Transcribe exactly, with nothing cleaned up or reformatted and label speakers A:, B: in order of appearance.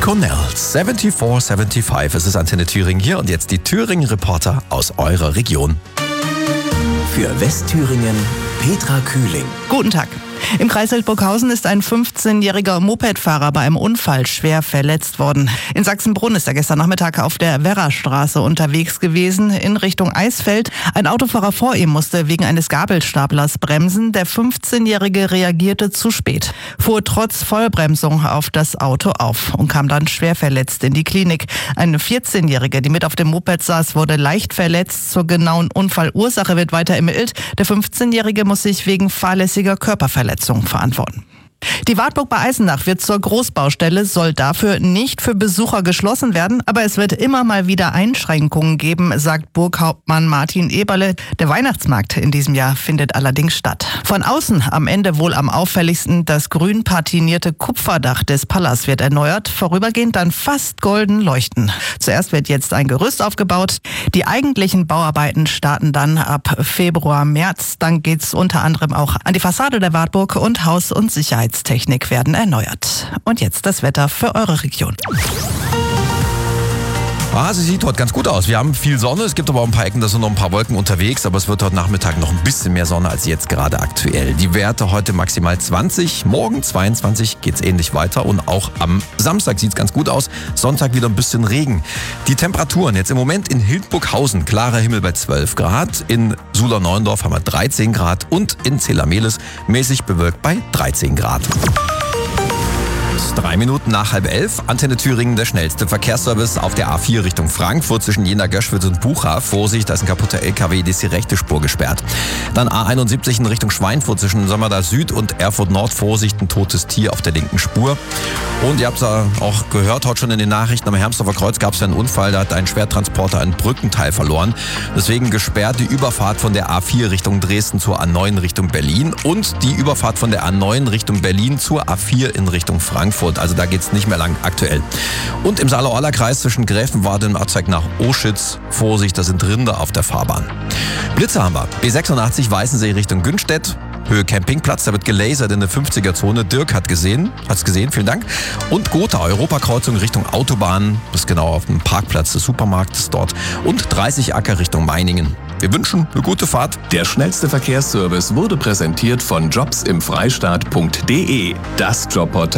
A: Cornell, vierundsiebzig fünfundsiebzig. Es ist Antenne Thüringen hier und jetzt die Thüringen-Reporter aus eurer Region.
B: Für Westthüringen, Petra Kühling.
C: Guten Tag. Im Kreis Hildburghausen ist ein fünfzehnjähriger Mopedfahrer bei einem Unfall schwer verletzt worden. In Sachsenbrunn ist er gestern Nachmittag auf der Werrastraße unterwegs gewesen, in Richtung Eisfeld. Ein Autofahrer vor ihm musste wegen eines Gabelstaplers bremsen. Der fünfzehnjährige reagierte zu spät, fuhr trotz Vollbremsung auf das Auto auf und kam dann schwer verletzt in die Klinik. Eine vierzehnjährige, die mit auf dem Moped saß, wurde leicht verletzt. Zur genauen Unfallursache wird weiter ermittelt. Der fünfzehnjährige muss sich wegen fahrlässiger Körperverletzung verantworten. Die Wartburg bei Eisenach wird zur Großbaustelle, soll dafür nicht für Besucher geschlossen werden, aber es wird immer mal wieder Einschränkungen geben, sagt Burghauptmann Martin Eberle. Der Weihnachtsmarkt in diesem Jahr findet allerdings statt. Von außen am Ende wohl am auffälligsten das grün patinierte Kupferdach des Palas wird erneuert, vorübergehend dann fast golden leuchten. Zuerst wird jetzt ein Gerüst aufgebaut. Die eigentlichen Bauarbeiten starten dann ab Februar, März. Dann geht's unter anderem auch an die Fassade der Wartburg und Haus- und Sicherheit. Technik werden erneuert. Und jetzt das Wetter für eure Region.
A: Ah, sie sieht heute ganz gut aus. Wir haben viel Sonne, es gibt aber auch ein paar Ecken, da sind noch ein paar Wolken unterwegs, aber es wird heute Nachmittag noch ein bisschen mehr Sonne als jetzt gerade aktuell. Die Werte heute maximal zwanzig, morgen zweiundzwanzig, geht's ähnlich weiter und auch am Samstag sieht's ganz gut aus. Sonntag wieder ein bisschen Regen. Die Temperaturen jetzt im Moment in Hildburghausen, klarer Himmel bei zwölf Grad, in Suhler-Neuendorf haben wir dreizehn Grad und in Zella-Mehlis mäßig bewölkt bei dreizehn Grad. Drei Minuten nach halb elf. Antenne Thüringen, der schnellste Verkehrsservice auf der A vier Richtung Frankfurt zwischen Jena, Göschwitz und Bucha. Vorsicht, da ist ein kaputter L K W, die ist die rechte Spur gesperrt. Dann A einundsiebzig in Richtung Schweinfurt zwischen Sömmerda Süd und Erfurt Nord. Vorsicht, ein totes Tier auf der linken Spur. Und ihr habt es auch gehört, heute schon in den Nachrichten, am Hermsdorfer Kreuz gab es ja einen Unfall, da hat ein Schwertransporter ein Brückenteil verloren. Deswegen gesperrt die Überfahrt von der A vier Richtung Dresden zur A neun Richtung Berlin und die Überfahrt von der A neun Richtung Berlin zur A vier in Richtung Frankfurt. Also da geht's nicht mehr lang aktuell. Und im Saale-Orla-Kreis zwischen Gräfenwarte und Ortzeig nach Oschütz. Vorsicht, da sind Rinder auf der Fahrbahn. Blitze haben wir. B sechsundachtzig Weißensee Richtung Günstedt. Höhe Campingplatz, da wird gelasert in der fünfziger-Zone. Dirk hat gesehen, hat's gesehen, vielen Dank. Und Gotha, Europakreuzung Richtung Autobahn. Das ist genau auf dem Parkplatz des Supermarktes dort. Und dreißig Acker Richtung Meiningen. Wir wünschen eine gute Fahrt.
B: Der schnellste Verkehrsservice wurde präsentiert von jobs im freistaat punkt de, das Jobportal.